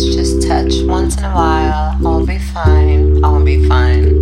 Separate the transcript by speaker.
Speaker 1: Let's just touch once in a while. I'll be fine. I'll be fine.